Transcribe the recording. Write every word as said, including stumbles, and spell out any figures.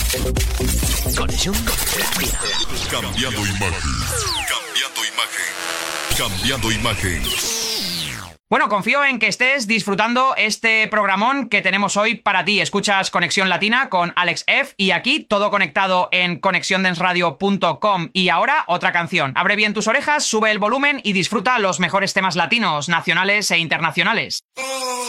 Conexión Latina. Cambiando imagen. Cambiando imagen. Cambiando imagen. Bueno, confío en que estés disfrutando este programón que tenemos hoy para ti. Escuchas Conexión Latina con Alex F. y aquí todo conectado en conexión dance radio punto com. Y ahora otra canción. Abre bien tus orejas, sube el volumen y disfruta los mejores temas latinos, nacionales e internacionales.